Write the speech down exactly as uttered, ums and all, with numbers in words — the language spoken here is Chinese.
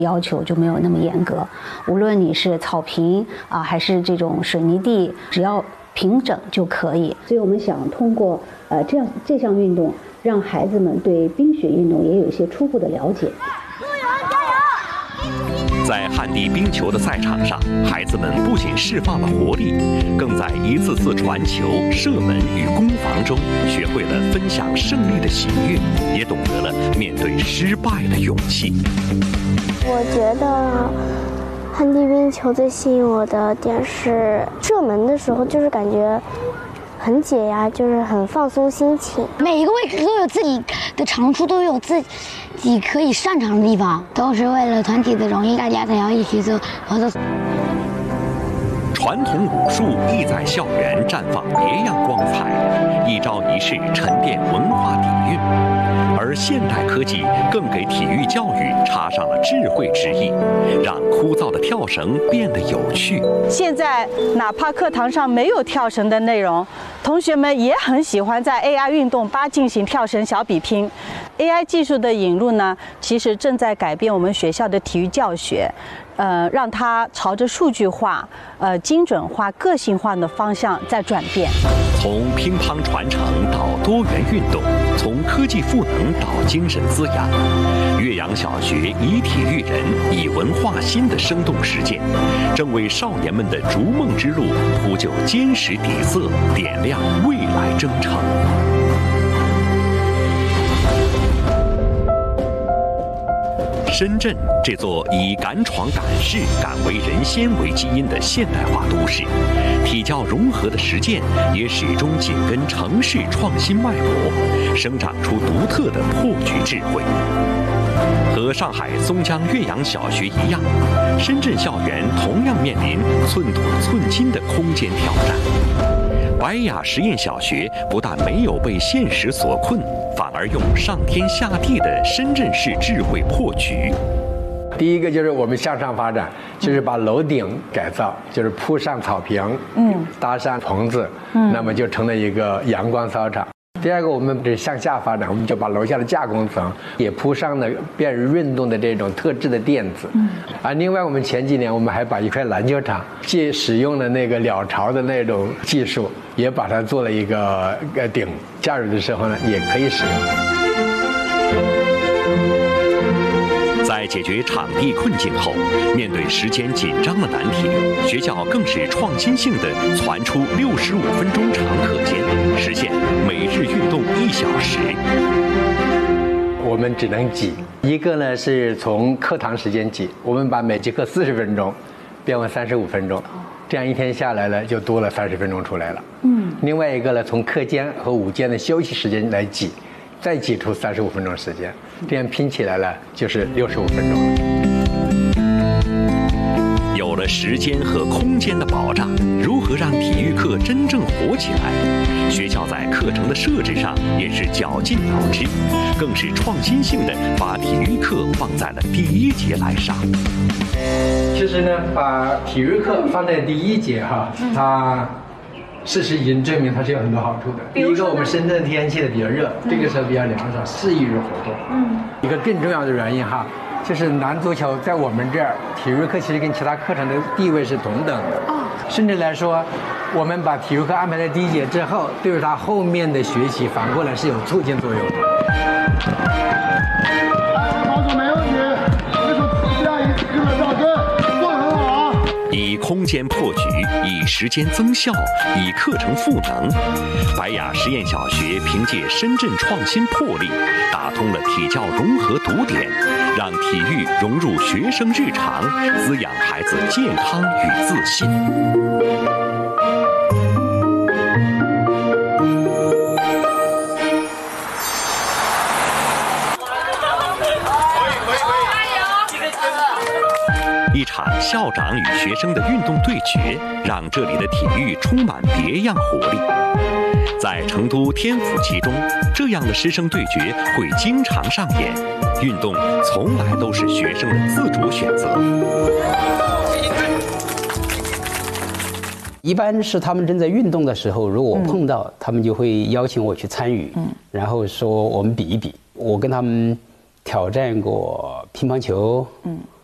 要求就没有那么严格，无论你是草坪啊，还是这种水泥地，只要平整就可以。所以我们想通过呃这样这项运动，让孩子们对冰雪运动也有一些初步的了解。 在旱地冰球的赛场上，孩子们不仅释放了活力，更在一次次传球、射门与攻防中学会了分享胜利的喜悦，也懂得了面对失败的勇气。 我觉得旱地冰球最吸引我的点是射门的时候，就是感觉很解压，就是很放松心情。 每一个位置都有自己的长处，都有自己可以擅长的地方，都是为了团体的荣誉，大家才要一起做合作。 传统武术亦在校园绽放别样光彩，一招一式沉淀文化底蕴。而现代科技更给体育教育插上了智慧之意，让枯燥的跳绳变得有趣。 现在哪怕课堂上没有跳绳的内容，同学们也很喜欢在 A I 运动吧进行跳绳小比拼。A I 技术的引入呢，其实正在改变我们学校的体育教学，呃，让它朝着数据化、呃精准化、个性化的方向在转变。 从乒乓传承到多元运动，从科技赋能到精神滋养，岳阳小学以体育人、以文化新的生动实践，正为少年们的逐梦之路铺就坚实底色，点亮未来征程。深圳这座以敢闯敢试、敢为人先为基因的现代化都市，体教融合的实践也始终紧跟城市创新脉搏，生长出独特的破局智慧。和上海松江岳阳小学一样，深圳校园同样面临寸土寸金的空间挑战。白雅实验小学不但没有被现实所困，反而用上天下地的深圳市智慧破局。 第一个就是我们向上发展，就是把楼顶改造，就是铺上草坪，嗯，搭上棚子，嗯，那么就成了一个阳光操场。第二个，我们是向下发展，我们就把楼下的架空层也铺上了便于运动的这种特制的垫子。嗯，啊，另外我们前几年我们还把一块篮球场，既使用了那个鸟巢的那种技术，也把它做了一个呃顶，假日的时候呢也可以使用。 在解决场地困境后，面对时间紧张的难题，学校更是创新性地传出六十五分钟长课间，实现每日运动一小时。 我们只能挤一个呢，是从课堂时间挤，我们把每节课四十分钟变为三十五分钟，这样一天下来了就多了三十分钟出来了。嗯，另外一个呢，从课间和午间的休息时间来挤，再挤出三十五分钟时间，这样拼起来了就是六十五分钟了。 有了时间和空间的保障，如何让体育课真正火起来？学校在课程的设置上也是绞尽脑汁，更是创新性的把体育课放在了第一节来上。 其实呢，把体育课放在第一节哈，它事实已经证明它是有很多好处的。第一个，我们深圳天气的比较热，这个时候比较凉爽，适宜于活动。嗯，一个更重要的原因哈，就是男足球在我们这儿体育课其实跟其他课程的地位是同等的。哦，甚至来说，我们把体育课安排在第一节之后，对于他后面的学习反过来是有促进作用的。 防守没问题，这个这样一个绕针做得很好啊。 以空间破局，以时间增效，以课程赋能。白雅实验小学凭借深圳创新魄力，打通了体教融合堵点，让体育融入学生日常，滋养孩子健康与自信。一场校长与学生的运动对决，让这里的体育充满别样活力。在成都天府其中，这样的师生对决会经常上演。运动从来都是学生的自主选择。 一般是他们正在运动的时候，如果我碰到，嗯、他们就会邀请我去参与，嗯、然后说我们比一比。我跟他们挑战过乒乓球，嗯。